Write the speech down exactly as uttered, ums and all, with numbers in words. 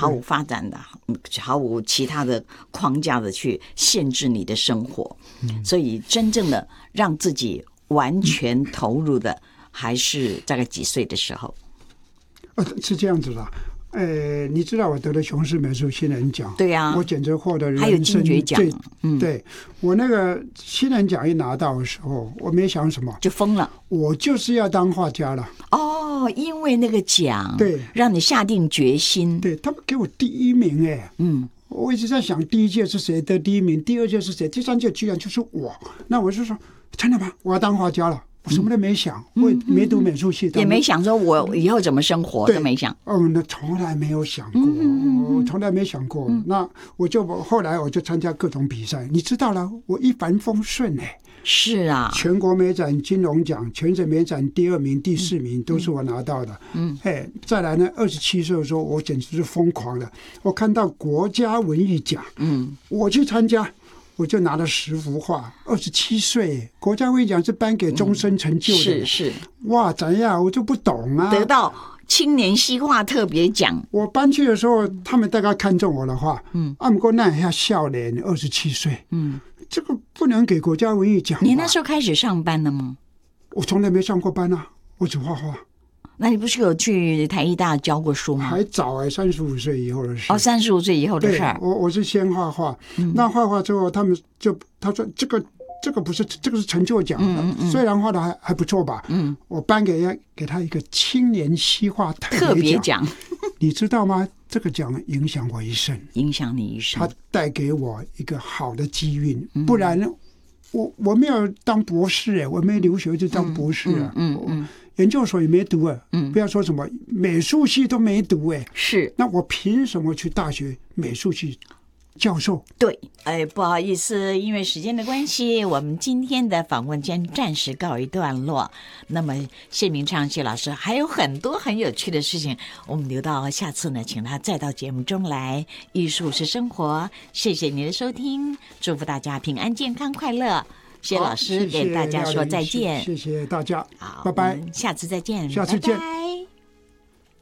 毫无发展的，毫无其他的框架的去限制你的生活。嗯、所以真正的让自己完全投入的，还是大概几岁的时候？ 呃，是这样子的。呃，你知道我得了琼斯美术新人奖， 对呀、啊， 我简直获得人生还有金爵奖。 嗯，对，我那个新人奖一拿到的时候，我没想什么， 就疯了， 我就是要当画家了。 哦，因为那个奖， 对， 让你下定决心。 对，他们给我第一名，哎，嗯，我一直在想第一届是谁得第一名，第二届是谁，第三届居然就是我。那我就说，真的吗？我要当画家了。我什么都没想，我也没读美术系， 也没想说我以后怎么生活，都没想。 哦，那从来没有想过，我从来没想过。那我就后来我就参加各种比赛，你知道了，我一帆风顺哎。 是啊， 全国美展金龙奖、全省美展第二名、第四名都是我拿到的。嗯，哎，再来呢，二十七岁的时候，我简直是疯狂的。我看到国家文艺奖，嗯，我去参加。我就拿了十幅画，二十七岁，国家文艺奖是颁给终身成就的， 嗯、是是， 哇，怎样我就不懂啊。 得到青年西画特别奖， 我搬去的时候，他们大概看中我的画，嗯，啊，不过那一下笑脸，二十七岁，嗯，这个不能给国家文艺奖。 你那时候开始上班了吗？ 我从来没上过班啊，我只画画。 那你不是有去台艺大教过书吗？ 还早哎、欸，三十五岁以后的事。 哦，三十五岁以后的事儿。 我我是先画画，嗯、那画画之后，他们就他说这个这个不是这个是成就奖，嗯嗯、虽然画的还还不错吧，嗯，我颁给给他一个青年西画特别奖，你知道吗？这个奖影响我一生， 影响你一生， 它带给我一个好的机运，嗯、不然我我没有当博士哎，我没留学就当博士啊，嗯嗯。嗯嗯研究所也没读啊，嗯，不要说什么美术系都没读哎， 是， 那我凭什么去大学美术系教授？ 对，哎，不好意思，因为时间的关系，我们今天的访问先暂时告一段落。那么谢明畅谢老师还有很多很有趣的事情，我们留到下次呢，请他再到节目中来。艺术是生活，谢谢您的收听，祝福大家平安、健康、快乐。谢老师给大家说再见， 谢谢大家， 好， 拜拜， 下次再见， 下次见。 拜拜。